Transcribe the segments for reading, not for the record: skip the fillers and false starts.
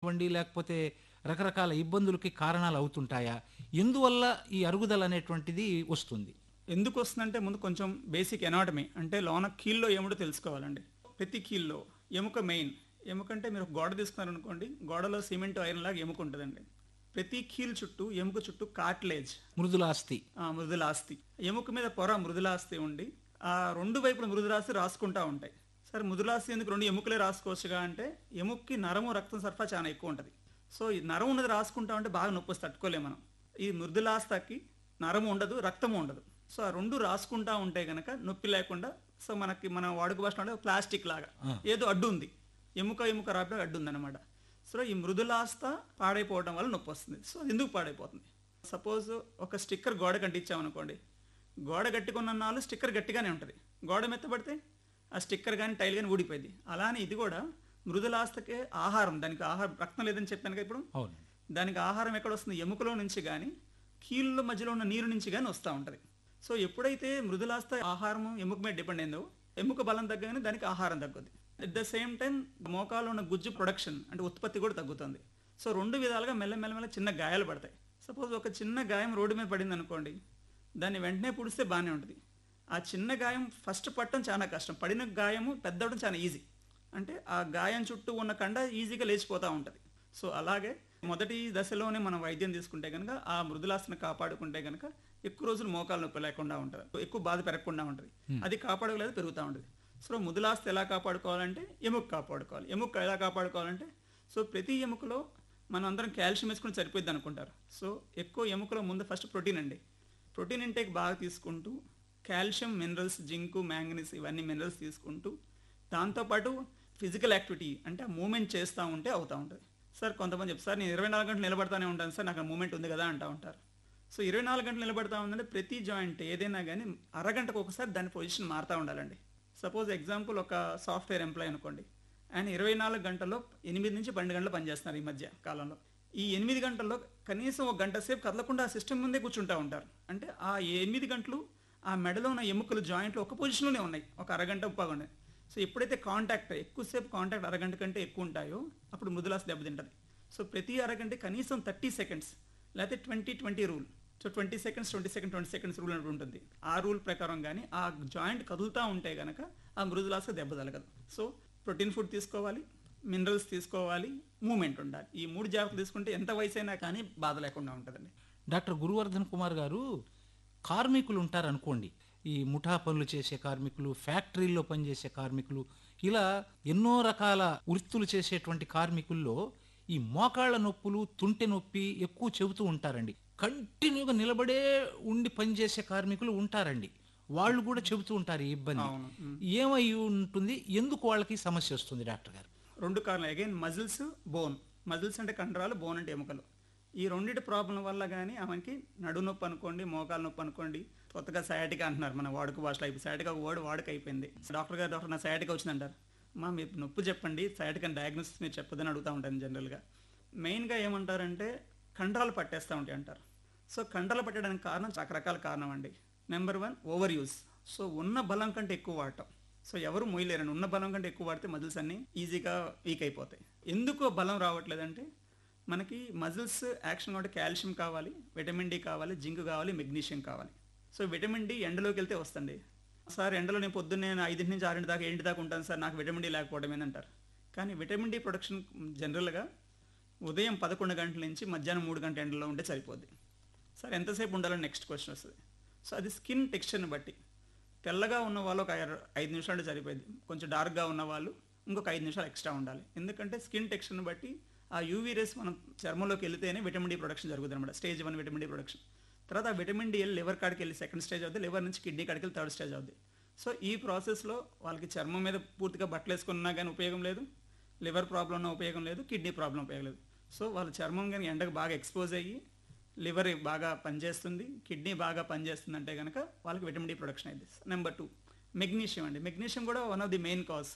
కానివ్వండి, లేకపోతే రకరకాల ఇబ్బందులకి కారణాలు అవుతుంటాయా? ఎందువల్ల ఈ అరుగుదల అనేటువంటిది వస్తుంది? ఎందుకు వస్తుందంటే ముందు కొంచెం బేసిక్ ఎనాటమీ అంటే లోన కీల్లో ఏమిటో తెలుసుకోవాలండి. ప్రతి కీల్లో ఎముక మెయిన్. ఎముక అంటే మీరు ఒక గోడ తీసుకున్నారనుకోండి, గోడలో సిమెంట్ ఐరన్ లాగా ఎముక ఉంటుందండి. ప్రతి కీల్ చుట్టూ ఎముక చుట్టూ కార్టిలేజ్, మృదులాస్థి. మృదులాస్థి, ఎముక మీద పొర మృదులాస్థి ఉండి ఆ రెండు వైపుల మృదులాస్థి రాసుకుంటా ఉంటాయి. సరే మృదులాస్థి ఎందుకు రెండు ఎముకలే రాసుకోవచ్చుగా అంటే ఎముకకి నరము రక్తం సరఫరా చాలా ఎక్కువ ఉంటుంది. సో ఈ నరం ఉన్నది రాసుకుంటా ఉంటే బాగా నొప్పి వస్తే తట్టుకోలేము మనం. ఈ మృదులాస్థకి నరము ఉండదు, రక్తము ఉండదు. సో ఆ రెండు రాసుకుంటా ఉంటే గనక నొప్పి లేకుండా, సో మనకి మన వాడుక భాషలో ప్లాస్టిక్ లాగా ఏదో అడ్డు ఉంది, ఎముక రాబే అడ్డు ఉంది అనమాట. సో ఈ మృదులాస్థ పాడైపోవడం వల్ల నొప్పి వస్తుంది. సో ఎందుకు పాడైపోతుంది? సపోజ్ ఒక స్టిక్కర్ గోడ కట్టించామనుకోండి, గోడ గట్టికున్న నాళ్ళు స్టిక్కర్ గట్టిగానే ఉంటుంది, గోడ మెత్తబడితే ఆ స్టిక్కర్ కానీ టైల్ కానీ ఊడిపోయింది. అలానే ఇది కూడా మృదులాస్థకే ఆహారం, దానికి ఆహారం రక్తం లేదని చెప్పాను కదా ఇప్పుడు. అవును. దానికి ఆహారం ఎక్కడ వస్తుంది? ఎముకలో నుంచి కానీ కీళ్ళ మధ్యలో ఉన్న నీరు నుంచి కానీ వస్తూ ఉంటుంది. సో ఎప్పుడైతే మృదులాస్థ ఆహారం ఎముక మీద డిపెండ్ అయిందో ఎముక బలం తగ్గగానే దానికి ఆహారం తగ్గుద్ది. అట్ ద సేమ్ టైం మోకాల్లో ఉన్న గుజ్జు ప్రొడక్షన్ అంటే ఉత్పత్తి కూడా తగ్గుతుంది. సో రెండు విధాలుగా మెల్లమెల్ల చిన్న గాయాలు పడతాయి. సపోజ్ ఒక చిన్న గాయం రోడ్డు మీద పడింది అనుకోండి, దాన్ని వెంటనే పుడిస్తే బాగానే ఉంటుంది. ఆ చిన్న గాయం ఫస్ట్ పట్టడం చాలా కష్టం, పడిన గాయము పెద్దవడం చాలా ఈజీ. అంటే ఆ గాయం చుట్టూ ఉన్న కండ ఈజీగా లేచిపోతూ ఉంటుంది. సో అలాగే మొదటి దశలోనే మనం వైద్యం తీసుకుంటే కనుక ఆ మృదులాస్థను కాపాడుకుంటే కనుక ఎక్కువ రోజులు మోకాలు నొప్పి లేకుండా ఉంటుంది, ఎక్కువ బాధ పెరగకుండా ఉంటుంది. అది కాపాడలేదు పెరుగుతూ ఉంటుంది. సో మృదులాస్థ ఎలా కాపాడుకోవాలంటే ఎముక కాపాడుకోవాలి. ఎముక ఎలా కాపాడుకోవాలంటే సో ప్రతి ఎముకలో మనం అందరం కాల్షియం వేసుకుని సరిపోద్ది అనుకుంటారు. సో ఎక్కువ ఎముకలో ముందు ఫస్ట్ ప్రోటీన్ అండి. ప్రోటీన్ ఇంటేక్ బాగా తీసుకుంటూ కాల్షియం, మినరల్స్, జింకు, మ్యాంగనీస్ ఇవన్నీ మినరల్స్ తీసుకుంటూ దాంతోపాటు ఫిజికల్ యాక్టివిటీ అంటే మూమెంట్ చేస్తూ ఉంటే అవుతూ ఉంటుంది. సార్ కొంతమంది చెప్తారు, సార్ నేను 24 గంటలు నిలబడతానే ఉంటాను సార్, నాకు మూమెంట్ ఉంది కదా అంటూ ఉంటారు. సో 24 గంటలు నిలబడతా ఉందంటే ప్రతి జాయింట్ ఏదైనా కానీ అరగంటకు ఒకసారి దాని పొజిషన్ మారుతూ ఉండాలండి. సపోజ్ ఎగ్జాంపుల్ ఒక సాఫ్ట్వేర్ ఎంప్లాయ్ అనుకోండి, ఆయన 24 గంటల్లో 8 నుంచి 12 గంటలు పనిచేస్తున్నారు ఈ మధ్య కాలంలో. ఈ 8 గంటల్లో కనీసం ఒక గంట సేపు కదలకుండా ఆ సిస్టమ్ ముందే కూర్చుంటూ ఉంటారు. అంటే ఆ 8 గంటలు ఆ మెడలో ఉన్న ఎముకలు జాయింట్లు ఒక పొజిషన్లోనే ఉన్నాయి, ఒక అరగంట ఉప్పగా. సో ఎప్పుడైతే కాంటాక్ట్ ఎక్కువసేపు కాంటాక్ట్ అరగంట కంటే ఎక్కువ ఉంటాయో అప్పుడు మృదులాస్థ దెబ్బతింటుంది. సో ప్రతి అరగంట కనీసం 30 సెకండ్స్ లేకపోతే 20-20 rule. So 20 seconds 20 seconds rule అంటూ ఉంటుంది. ఆ రూల్ ప్రకారం కానీ ఆ జాయింట్ కదులుతూ ఉంటే కనుక ఆ మృదులాస్థ దెబ్బ తగలదు. సో ప్రోటీన్ ఫుడ్ తీసుకోవాలి, మినరల్స్ తీసుకోవాలి, మూమెంట్ ఉండాలి. ఈ 3 జాగ్రత్తలు తీసుకుంటే ఎంత వయసు అయినా కానీ బాధ లేకుండా ఉంటుందండి. డాక్టర్ గురువర్ధన్ కుమార్ గారు, కార్మికులు ఉంటారు అనుకోండి, ఈ ముఠా పనులు చేసే కార్మికులు, ఫ్యాక్టరీల్లో పనిచేసే కార్మికులు, ఇలా ఎన్నో రకాల వృత్తులు చేసేటువంటి కార్మికుల్లో ఈ మోకాళ్ళ నొప్పులు, తుంటె నొప్పి ఎక్కువ చెబుతూ ఉంటారండి. కంటిన్యూగా నిలబడే ఉండి పనిచేసే కార్మికులు ఉంటారండి, వాళ్ళు కూడా చెబుతూ ఉంటారు ఈ ఇబ్బంది. ఏమై ఉంటుంది, ఎందుకు వాళ్ళకి సమస్య వస్తుంది డాక్టర్ గారు? 2 కారణాలు. Again muscles, bone. మజిల్స్ అంటే కండరాలు, బోన్ అంటే ఎముకలు. ఈ రెండింటి ప్రాబ్లం వల్ల కానీ ఆమెకి నడు నొప్పి అనుకోండి, మోకాలు నొప్పి అనుకోండి, కొత్తగా సయాటికా అంటున్నారు మన వాడుక భాషలో. అయిపోయి సయాటికా ఒక వర్డ్ వాడుక అయిపోయింది. డాక్టర్ నా సయాటికా వచ్చిందంటారు. మీరు నొప్పి చెప్పండి, సయాటికా డయాగ్నోసిస్ మీరు చెప్పదని అడుగుతూ ఉంటాను జనరల్గా. మెయిన్గా ఏమంటారంటే కండరాలు పట్టేస్తూ ఉంటాయి అంటారు. సో కండరాలు పట్టడానికి కారణం రకరకాల కారణం అండి. Number 1 over use. సో ఉన్న బలం కంటే ఎక్కువ వాడటం. సో ఎవరు మోయలేరండి, ఉన్న బలం కంటే ఎక్కువ వాడితే మజిల్స్ అన్నీ ఈజీగా వీక్ అయిపోతాయి. ఎందుకు బలం రావట్లేదంటే మనకి మజిల్స్ యాక్షన్ కాబట్టి కాల్షియం కావాలి, విటమిన్ డి కావాలి, జింక్ కావాలి, మెగ్నీషియం కావాలి. సో విటమిన్ డి ఎండలోకి వెళ్తే వస్తుంది. సార్ ఎండలో నేను పొద్దున్నే 5 నుంచి 6 దాకా 7 దాకా ఉంటాను సార్, నాకు విటమిన్ డి లేకపోవడం ఏంటంటారు. కానీ విటమిన్ డి ప్రొడక్షన్ జనరల్గా ఉదయం 11 గంటల నుంచి మధ్యాహ్నం 3 గంటల ఎండలో ఉంటే సరిపోద్ది. సార్ ఎంతసేపు ఉండాలని నెక్స్ట్ క్వశ్చన్ వస్తుంది. సో అది స్కిన్ టెక్స్చర్ని బట్టి. తెల్లగా ఉన్న వాళ్ళు ఒక 5 నిమిషాలు సరిపోయింది, కొంచెం డార్క్గా ఉన్న వాళ్ళు ఇంకొక 5 నిమిషాలు ఎక్స్ట్రా ఉండాలి. ఎందుకంటే స్కిన్ టెక్స్చర్ని బట్టి ఆ యూవీ రేస్ మనం చర్మంలోకి వెళితేనే విటమిన్ డి ప్రొడక్షన్ జరుగుతుంది అనమాట. Stage 1 vitamin D production. తర్వాత ఆ విటమిన్ డి వెళ్ళి లివర్ కాడికి వెళ్ళి సెకండ్ స్టేజ్ అవుతుంది, లివర్ నుంచి కిడ్నీ కాడికి వెళ్ళి థర్డ్ స్టేజ్ అవుతుంది. సో ఈ ప్రాసెస్లో వాళ్ళకి చర్మం మీద పూర్తిగా బట్టలు వేసుకున్నా కానీ ఉపయోగం లేదు, లివర్ ప్రాబ్లం ఉన్న ఉపయోగం లేదు, కిడ్నీ ప్రాబ్లం ఉపయోగం లేదు. సో వాళ్ళ చర్మం కానీ ఎండకు బాగా ఎక్స్పోజ్ అయ్యి లివర్ బాగా పనిచేస్తుంది, కిడ్నీ బాగా పనిచేస్తుంది అంటే కనుక వాళ్ళకి విటమిన్ డి ప్రొడక్షన్ అయింది. నెంబర్ 2 మెగ్నీషియం అండి. మెగ్నీషియం కూడా one of the main cause.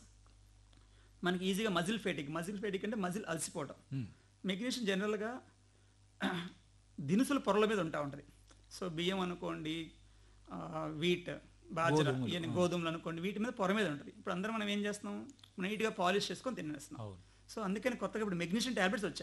మనకి ఈజీగా మజిల్ ఫేటిక్ అంటే మజిల్ అలసిపోవటం. మెగ్నీషియం జనరల్గా దినుసుల పొరల మీద ఉంటుంది. సో బియ్యం అనుకోండి, వీట్, బాజ్రా, గోధుమలు అనుకోండి, వీటి మీద పొర మీద ఉంటుంది. ఇప్పుడు అందరం మనం ఏం చేస్తున్నాం, నీట్గా పాలిష్ చేసుకొని తినేస్తున్నాం. సో అందుకని కొత్తగా ఇప్పుడు మెగ్నీషియం ట్యాబ్లెట్స్ వచ్చాయి.